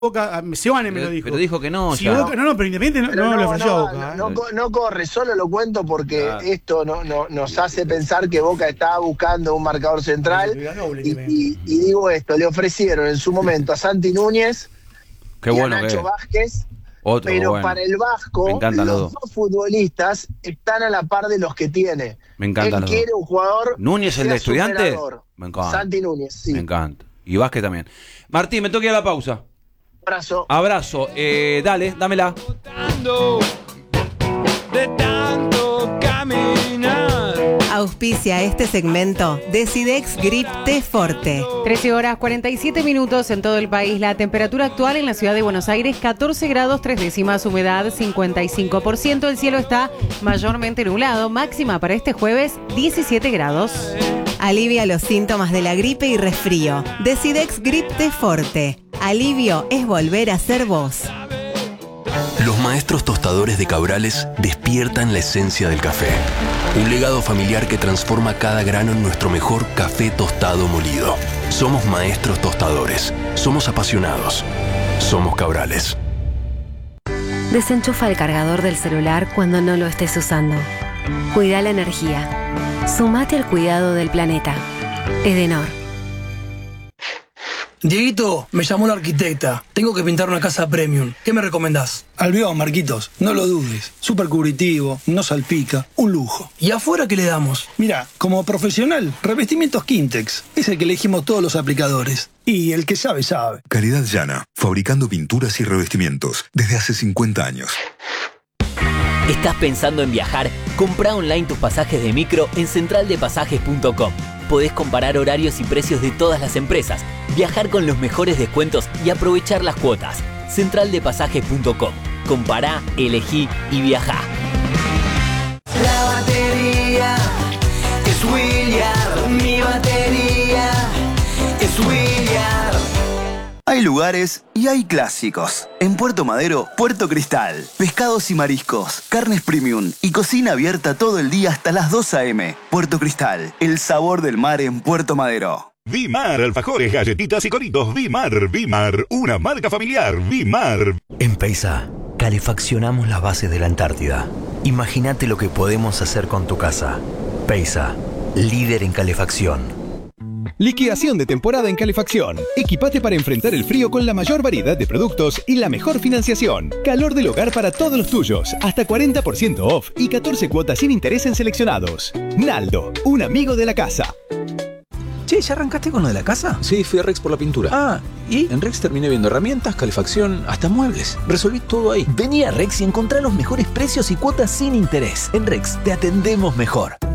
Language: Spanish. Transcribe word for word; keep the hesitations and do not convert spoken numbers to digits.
Boca, Seoane me pero, lo dijo. Pero dijo que no, si ya. Boca, no, no, pero Independiente no, Pero no, no, le ofreció no, a Boca. no, ¿eh? no, no corre, solo lo cuento porque Claro. esto no, no, nos hace pensar que Boca estaba buscando un marcador central. Y, y, y digo esto, le ofrecieron en su momento a Santi Núñez Qué y bueno a Nacho que Vázquez, Otro, pero bueno. para el Vasco, Me encantan los los dos. dos. futbolistas están a la par de los que tiene. Me encantan Él los quiere dos. un jugador. ¿Núñez, el de sea Estudiantes? superador. Me encanta. Santi Núñez, sí. Me encanta. Y Vázquez también. Martín, me toca ir a la pausa. Abrazo. Abrazo. Eh, dale, dámela. De tanto caminar. Auspicia este segmento Decidex Grip T Forte. trece horas cuarenta y siete minutos en todo el país. La temperatura actual en la ciudad de Buenos Aires, catorce grados, tres décimas, humedad cincuenta y cinco por ciento. El cielo está mayormente nublado. Máxima para este jueves, diecisiete grados. Alivia los síntomas de la gripe y resfrío. Decidex Grip T Forte. Alivio es volver a ser vos. Los maestros tostadores de Cabrales despiertan la esencia del café. Un legado familiar que transforma cada grano en nuestro mejor café tostado molido. Somos maestros tostadores. Somos apasionados. Somos Cabrales. Desenchufa el cargador del celular cuando no lo estés usando. Cuida la energía. Sumate al cuidado del planeta. Edenor. Dieguito, me llamó la arquitecta. Tengo que pintar una casa premium. ¿Qué me recomendás? Albión, Marquitos. No lo dudes. Súper cubritivo, no salpica. Un lujo. ¿Y afuera qué le damos? Mira, como profesional, revestimientos Quintex. Es el que elegimos todos los aplicadores. Y el que sabe, sabe. Calidad Llana, fabricando pinturas y revestimientos desde hace cincuenta años. ¿Estás pensando en viajar? Comprá online tus pasajes de micro en central de pasajes punto com. Podés comparar horarios y precios de todas las empresas, viajar con los mejores descuentos y aprovechar las cuotas. central de pasajes punto com. Compará, elegí y viajá. La batería es William. Mi batería es William. Hay lugares y hay clásicos. En Puerto Madero, Puerto Cristal. Pescados y mariscos, carnes premium y cocina abierta todo el día hasta las dos a eme. Puerto Cristal, el sabor del mar en Puerto Madero. Vimar, alfajores, galletitas y coritos. Vimar, Vimar, una marca familiar. Vimar. En Peisa, calefaccionamos las bases de la Antártida. Imagínate lo que podemos hacer con tu casa. Peisa, líder en calefacción. Liquidación de temporada en calefacción. Equipate para enfrentar el frío con la mayor variedad de productos y la mejor financiación. Calor del hogar para todos los tuyos. Hasta cuarenta por ciento off y catorce cuotas sin interés en seleccionados. Naldo, un amigo de la casa. Che, ¿ya arrancaste con lo de la casa? Sí, fui a Rex por la pintura. Ah, ¿y? En Rex terminé viendo herramientas, calefacción, hasta muebles. Resolví todo ahí. Vení a Rex y encontrá los mejores precios y cuotas sin interés. En Rex te atendemos mejor.